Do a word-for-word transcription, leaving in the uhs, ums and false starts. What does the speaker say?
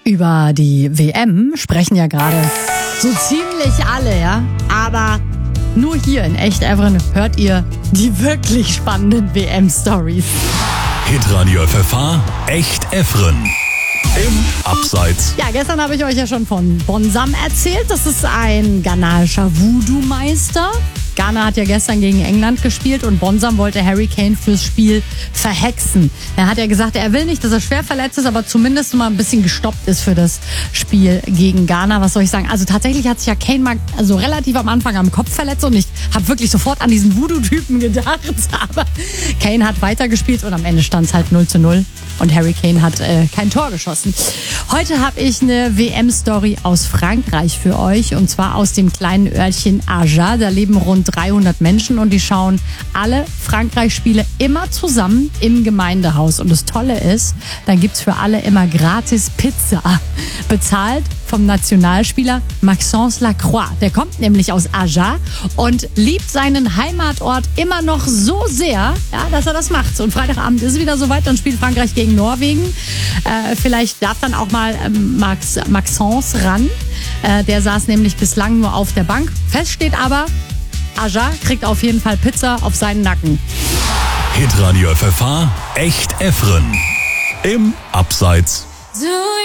Über die W M sprechen ja gerade so ziemlich alle, ja. Aber nur hier in Echt Evren hört ihr die wirklich spannenden W M-Stories. Hitradio F F H, Echt Evren. Im Abseits. Ja, gestern habe ich euch ja schon von Bonsam erzählt. Das ist ein ghanaischer Voodoo-Meister. Ghana hat ja gestern gegen England gespielt und Bonsam wollte Harry Kane fürs Spiel verhexen. Er hat ja gesagt, er will nicht, dass er schwer verletzt ist, aber zumindest mal ein bisschen gestoppt ist für das Spiel gegen Ghana. Was soll ich sagen? Also tatsächlich hat sich ja Kane mal also relativ am Anfang am Kopf verletzt und ich habe wirklich sofort an diesen Voodoo-Typen gedacht. Aber Kane hat weitergespielt und am Ende stand es halt null zu null und Harry Kane hat äh, kein Tor geschossen. Heute habe ich eine W M-Story aus Frankreich für euch und zwar aus dem kleinen Örtchen Aja. Da leben rund dreihundert Menschen und die schauen alle Frankreich-Spiele immer zusammen im Gemeindehaus. Und das Tolle ist, dann gibt's für alle immer gratis Pizza. Bezahlt vom Nationalspieler Maxence Lacroix. Der kommt nämlich aus Aja und liebt seinen Heimatort immer noch so sehr, ja, dass er das macht. Und Freitagabend ist es wieder soweit, dann spielt Frankreich gegen Norwegen. Äh, vielleicht darf dann auch mal ähm, Max, Maxence ran. Äh, der saß nämlich bislang nur auf der Bank. Fest steht aber, Aja kriegt auf jeden Fall Pizza auf seinen Nacken. Hitradio F F H, Echt Evren. Im Abseits.